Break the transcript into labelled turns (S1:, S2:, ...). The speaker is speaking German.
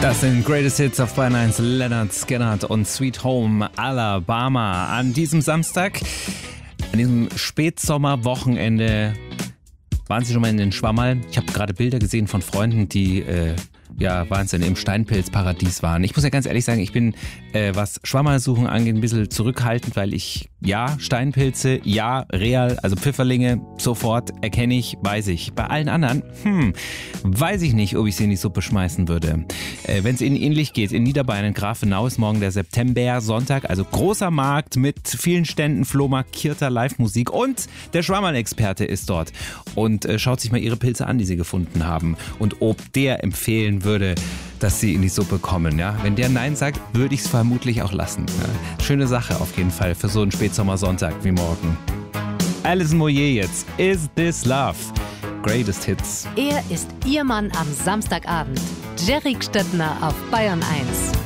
S1: Das sind Greatest Hits auf Bayern 1, Leonard Skinner und Sweet Home Alabama. An diesem Samstag, an diesem Spätsommerwochenende, waren Sie schon mal in den Schwammerl? Ich habe gerade Bilder gesehen von Freunden, die Wahnsinn, im Steinpilzparadies waren. Ich muss ja ganz ehrlich sagen, ich bin, was Schwammerlsuchen angeht, ein bisschen zurückhaltend, weil ich, Steinpilze, real, also Pfifferlinge, sofort erkenne ich, weiß ich. Bei allen anderen, weiß ich nicht, ob ich sie in die Suppe schmeißen würde. Wenn es Ihnen ähnlich geht, in Niederbayern, in Grafenau ist morgen der September, Sonntag, also großer Markt mit vielen Ständen, flohmarkierter Live-Musik und der Schwammerl-Experte ist dort und schaut sich mal Ihre Pilze an, die Sie gefunden haben und ob der empfehlen würde, dass sie in die Suppe kommen. Ja? Wenn der Nein sagt, würde ich es vermutlich auch lassen. Ja? Schöne Sache auf jeden Fall für so einen Spätsommersonntag wie morgen. Alison Moyet jetzt. Is This Love? Greatest Hits.
S2: Er ist Ihr Mann am Samstagabend. Jerry Stöttner auf Bayern 1.